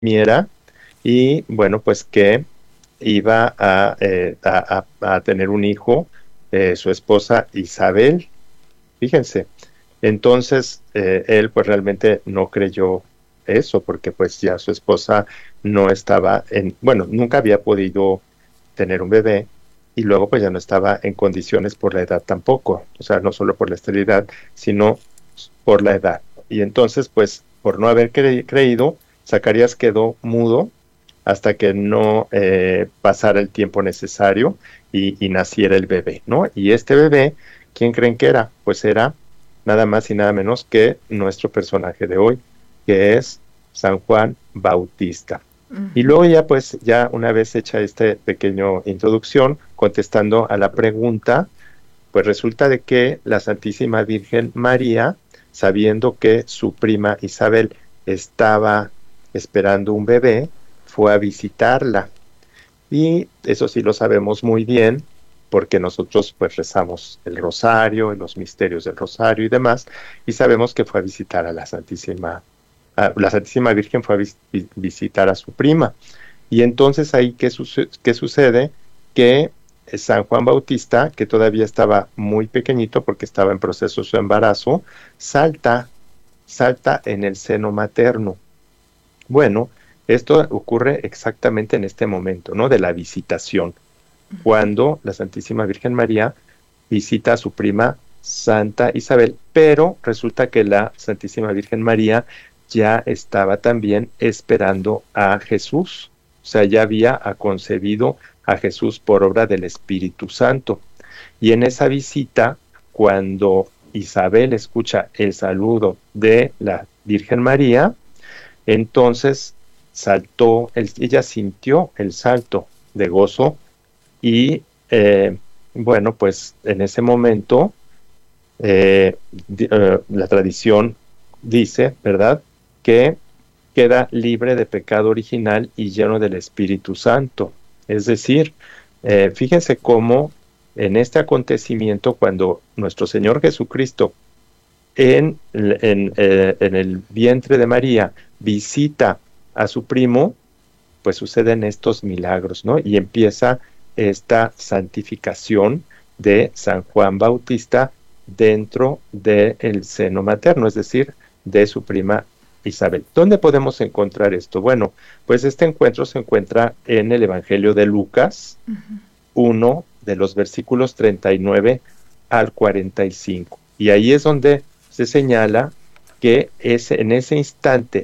Miera, y bueno, pues que iba a tener un hijo, su esposa Isabel, fíjense. Entonces, él pues realmente no creyó eso, porque pues ya su esposa no estaba bueno, nunca había podido tener un bebé, y luego pues ya no estaba en condiciones por la edad tampoco, o sea, no solo por la esterilidad, sino por la edad. Y entonces, pues, por no haber creído, Zacarías quedó mudo hasta que no pasara el tiempo necesario y naciera el bebé, ¿no? Y este bebé, ¿quién creen que era? Pues era nada más y nada menos que nuestro personaje de hoy, que es San Juan Bautista. Y Ujú. luego ya, pues, ya una vez hecha esta pequeña introducción, contestando a la pregunta, pues resulta de que la Santísima Virgen María, sabiendo que su prima Isabel estaba esperando un bebé, fue a visitarla. Y eso sí lo sabemos muy bien, porque nosotros pues rezamos el rosario, los misterios del rosario y demás, y sabemos que fue a visitar a la Santísima Virgen fue a visitar a su prima. Y entonces ahí, ¿qué sucede? Que San Juan Bautista, que todavía estaba muy pequeñito porque estaba en proceso de su embarazo, salta en el seno materno. Bueno, esto ocurre exactamente en este momento, ¿no? De la visitación, cuando la Santísima Virgen María visita a su prima Santa Isabel, pero resulta que la Santísima Virgen María ya estaba también esperando a Jesús, o sea, ya había concebido a Jesús por obra del Espíritu Santo. Y en esa visita, cuando Isabel escucha el saludo de la Virgen María, entonces ella sintió el salto de gozo y bueno, pues en ese momento la tradición dice, ¿verdad?, que queda libre de pecado original y lleno del Espíritu Santo. Es decir, fíjense cómo en este acontecimiento, cuando nuestro Señor Jesucristo en el vientre de María visita a su primo, pues suceden estos milagros, ¿no? Y empieza esta santificación de San Juan Bautista dentro del seno materno, es decir, de su prima Isabel. ¿Dónde podemos encontrar esto? Bueno, pues este encuentro se encuentra en el Evangelio de Lucas, uno de los versículos 39 al 45. Y ahí es donde se señala que es en ese instante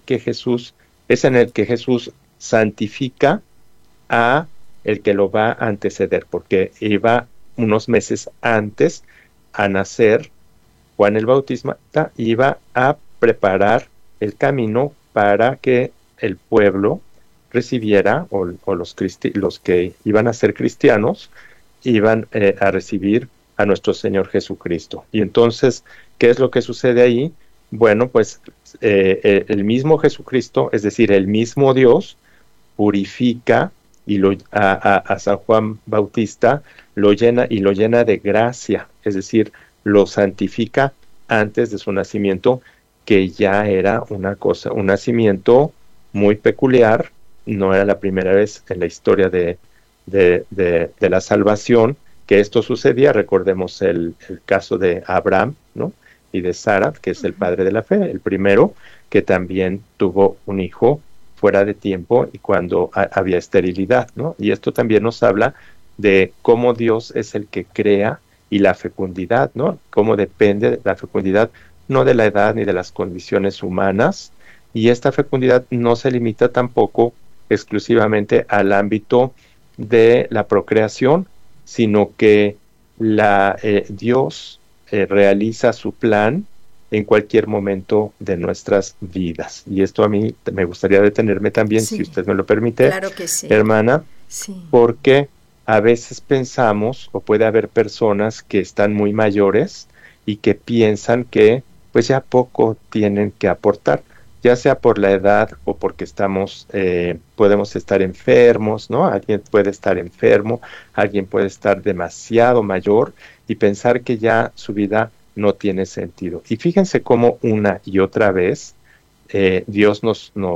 es en el que Jesús santifica a el que lo va a anteceder, porque iba unos meses antes a nacer Juan el Bautista, iba a preparar el camino para que el pueblo recibiera, o los que iban a ser cristianos, iban a recibir a nuestro Señor Jesucristo. Y entonces, ¿qué es lo que sucede ahí? Bueno, pues el mismo Jesucristo, es decir, el mismo Dios, purifica a San Juan Bautista, lo llena de gracia, es decir, lo santifica antes de su nacimiento, que ya era un nacimiento muy peculiar, no era la primera vez en la historia de la salvación que esto sucedía. Recordemos el caso de Abraham, ¿no?, y de Sara, que es el padre de la fe, el primero que también tuvo un hijo fuera de tiempo y cuando había esterilidad, ¿no? Y esto también nos habla de cómo Dios es el que crea, y la fecundidad, ¿no? Cómo depende de la fecundidad, no de la edad ni de las condiciones humanas, y esta fecundidad no se limita tampoco exclusivamente al ámbito de la procreación, sino que Dios realiza su plan en cualquier momento de nuestras vidas. Y esto a mí me gustaría detenerme también, si Sí, usted me lo permite, claro que sí. hermana, Sí. porque a veces pensamos, o puede haber personas que están muy mayores y que piensan que pues ya poco tienen que aportar, ya sea por la edad o porque podemos estar enfermos, ¿no? Alguien puede estar enfermo, alguien puede estar demasiado mayor y pensar que ya su vida no tiene sentido. Y fíjense cómo una y otra vez Dios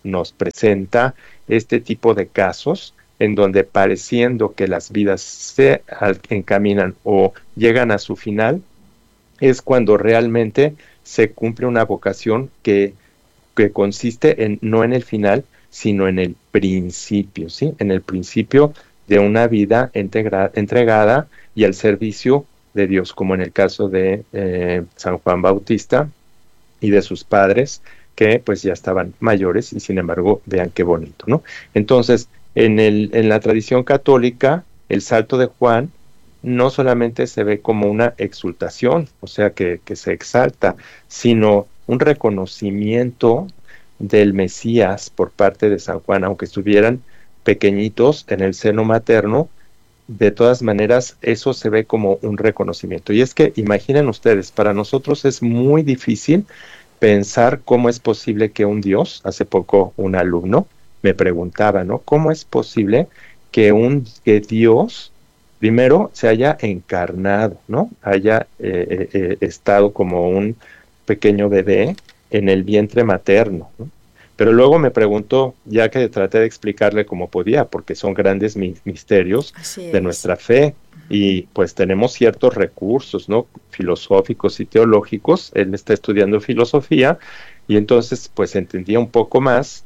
nos presenta este tipo de casos en donde pareciendo que las vidas se encaminan o llegan a su final, es cuando realmente se cumple una vocación que consiste en, no en el final, sino en el principio, ¿sí? En el principio de una vida entregada y al servicio de Dios, como en el caso de San Juan Bautista y de sus padres, que pues ya estaban mayores y sin embargo, vean qué bonito, ¿no? Entonces, en la tradición católica, el salto de Juan no solamente se ve como una exultación, o sea, que se exalta, sino un reconocimiento del Mesías por parte de San Juan, aunque estuvieran pequeñitos en el seno materno, de todas maneras eso se ve como un reconocimiento. Y es que imaginen ustedes, para nosotros es muy difícil pensar cómo es posible que un Dios, hace poco un alumno me preguntaba, ¿no? ¿Cómo es posible que Dios primero se haya encarnado, ¿no? Haya estado como un pequeño bebé en el vientre materno, ¿no? Pero luego me preguntó, ya que traté de explicarle cómo podía, porque son grandes misterios de nuestra fe, y pues tenemos ciertos recursos, ¿no? Filosóficos y teológicos. Él está estudiando filosofía, y entonces pues entendía un poco más,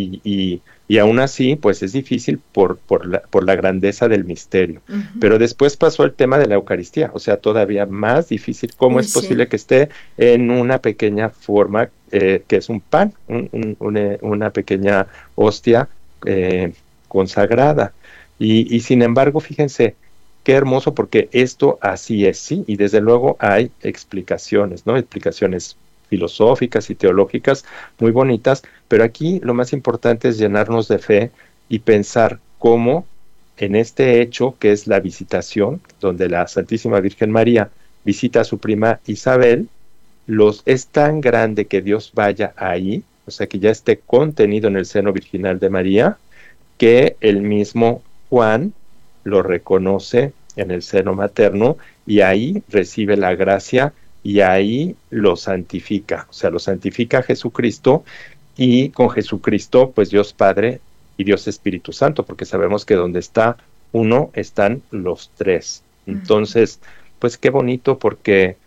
y aún así pues es difícil por la grandeza del misterio. Pero después pasó el tema de la Eucaristía, o sea, todavía más difícil. ¿Cómo es posible que esté en una pequeña forma, que es un pan, una pequeña hostia consagrada? Y sin embargo, fíjense, qué hermoso, porque esto así es, sí, y desde luego hay explicaciones, ¿no? Explicaciones filosóficas y teológicas muy bonitas, pero aquí lo más importante es llenarnos de fe y pensar cómo en este hecho, que es la visitación, donde la Santísima Virgen María visita a su prima Isabel, es tan grande que Dios vaya ahí, o sea, que ya esté contenido en el seno virginal de María, que el mismo Juan lo reconoce en el seno materno y ahí recibe la gracia y ahí lo santifica, o sea, lo santifica Jesucristo, y con Jesucristo, pues Dios Padre y Dios Espíritu Santo, porque sabemos que donde está uno están los tres. Entonces, pues qué bonito, porque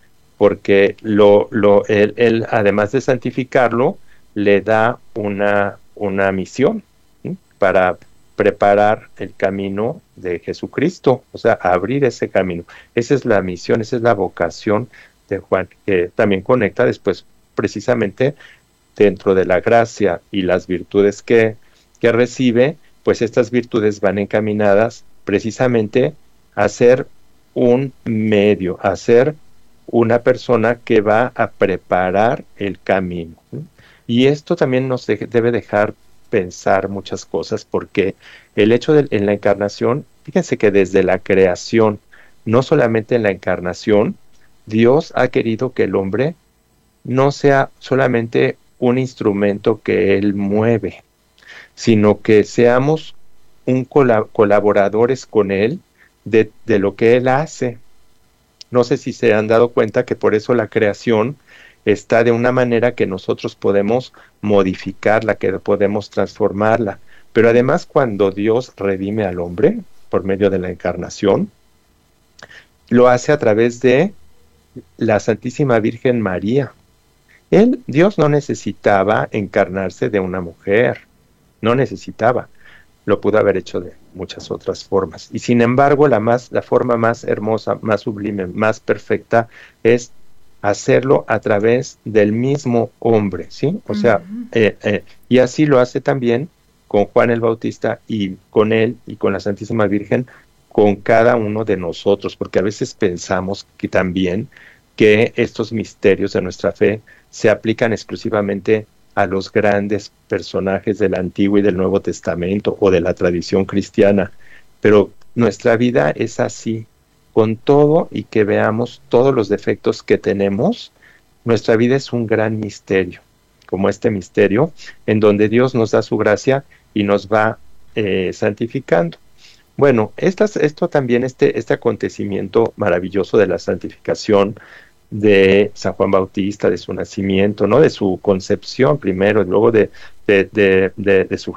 él, además de santificarlo, le da una misión, ¿sí? Para preparar el camino de Jesucristo, o sea, abrir ese camino. Esa es la misión, esa es la vocación de Juan, que también conecta después precisamente dentro de la gracia y las virtudes que recibe, pues estas virtudes van encaminadas precisamente a ser un medio, a ser una persona que va a preparar el camino. Y esto también nos debe dejar pensar muchas cosas, porque el hecho en la encarnación, fíjense que desde la creación, no solamente en la encarnación, Dios ha querido que el hombre no sea solamente un instrumento que Él mueve, sino que seamos colaboradores con Él de lo que Él hace. No sé si se han dado cuenta que por eso la creación está de una manera que nosotros podemos modificarla, que podemos transformarla. Pero además, cuando Dios redime al hombre por medio de la encarnación, lo hace a través de la Santísima Virgen María. Dios no necesitaba encarnarse de una mujer, no necesitaba. Lo pudo haber hecho de muchas otras formas. Y sin embargo, la forma más hermosa, más sublime, más perfecta es hacerlo a través del mismo hombre, ¿sí? O sea, y así lo hace también con Juan el Bautista, y con él y con la Santísima Virgen, con cada uno de nosotros, porque a veces pensamos que también que estos misterios de nuestra fe se aplican exclusivamente a los grandes personajes del Antiguo y del Nuevo Testamento o de la tradición cristiana, pero nuestra vida es así, con todo y que veamos todos los defectos que tenemos. Nuestra vida es un gran misterio, como este misterio, en donde Dios nos da su gracia y nos va santificando. Bueno, esto también, este acontecimiento maravilloso de la santificación, de San Juan Bautista, de su nacimiento, ¿no? De su concepción primero, y luego de su